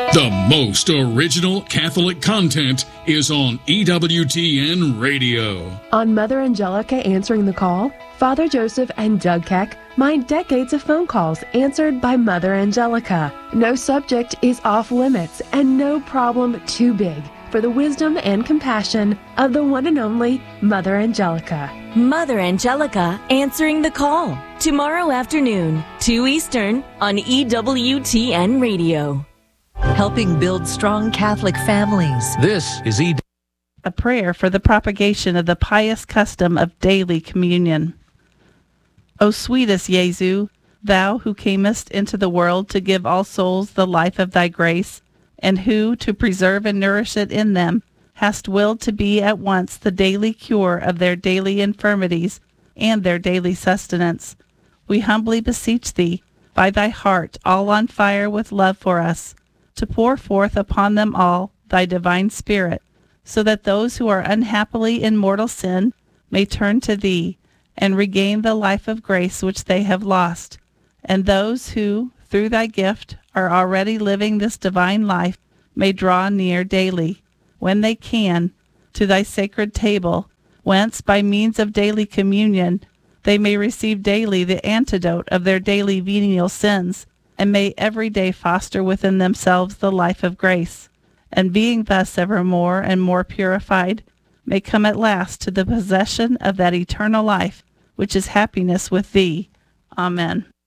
The most original Catholic content is on EWTN Radio. On Mother Angelica Answering the Call, Father Joseph and Doug Keck mind decades of phone calls answered by Mother Angelica. No subject is off limits and no problem too big for the wisdom and compassion of the one and only Mother Angelica. Mother Angelica Answering the Call, tomorrow afternoon, 2 Eastern, on EWTN Radio. Helping build strong Catholic families. This is a prayer for the propagation of the pious custom of daily communion. O sweetest Jesu, thou who camest into the world to give all souls the life of thy grace, and who, to preserve and nourish it in them, hast willed to be at once the daily cure of their daily infirmities and their daily sustenance, we humbly beseech thee, by thy heart all on fire with love for us, to pour forth upon them all thy divine Spirit, so that those who are unhappily in mortal sin may turn to thee and regain the life of grace which they have lost, and those who, through thy gift, are already living this divine life may draw near daily, when they can, to thy sacred table, whence, by means of daily communion, they may receive daily the antidote of their daily venial sins, and may every day foster within themselves the life of grace, and being thus ever more and more purified, may come at last to the possession of that eternal life, which is happiness with thee. Amen.